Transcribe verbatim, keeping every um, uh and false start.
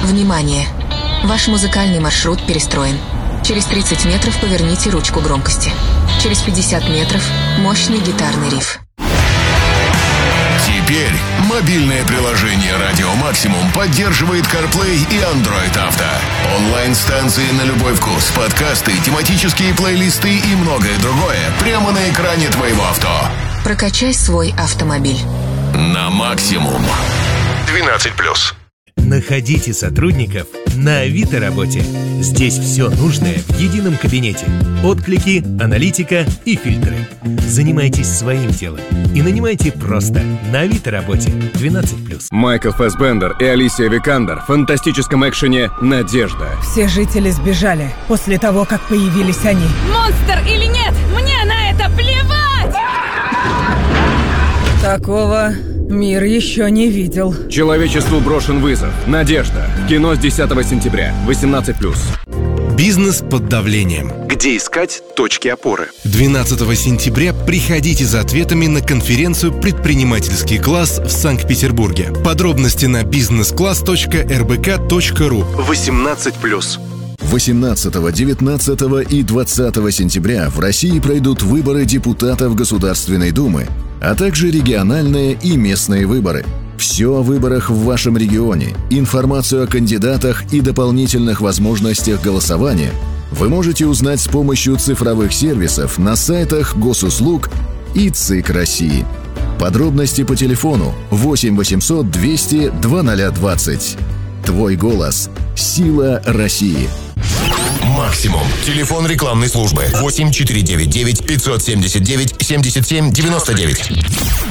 Внимание! Ваш музыкальный маршрут перестроен. Через тридцать метров поверните ручку громкости. Через пятьдесят метров мощный гитарный риф. Теперь мобильное приложение «Радио Максимум» поддерживает CarPlay и Android Auto. Онлайн-станции на любой вкус, подкасты, тематические плейлисты и многое другое прямо на экране твоего авто. Прокачай свой автомобиль. На максимум. двенадцать плюс. Находите сотрудников на Авито Работе. Здесь все нужное в едином кабинете. Отклики, аналитика и фильтры. Занимайтесь своим делом и нанимайте просто на Авито Работе. двенадцать плюс. Майкл Фассбендер и Алисия Викандер в фантастическом экшене «Надежда». Все жители сбежали после того, как появились они. Монстр или нет, мне на это плевать! Такого мир еще не видел. Человечеству брошен вызов. «Надежда». Кино с десятого сентября. восемнадцать плюс. Бизнес под давлением. Где искать точки опоры? двенадцатого сентября приходите за ответами на конференцию «Предпринимательский класс» в Санкт-Петербурге. Подробности на бизнес-класс точка эр бэ ка точка ру. восемнадцать плюс. восемнадцатого, девятнадцатого и двадцатого сентября в России пройдут выборы депутатов Государственной Думы, а также региональные и местные выборы. Все о выборах в вашем регионе, информацию о кандидатах и дополнительных возможностях голосования вы можете узнать с помощью цифровых сервисов на сайтах Госуслуг и ЦИК России. Подробности по телефону восемь восемьсот двести двадцать двадцать. Твой голос. Сила России. Максимум. Телефон рекламной службы восемь четыре девять девять пятьсот семьдесят девять семьдесят семь девяносто девять.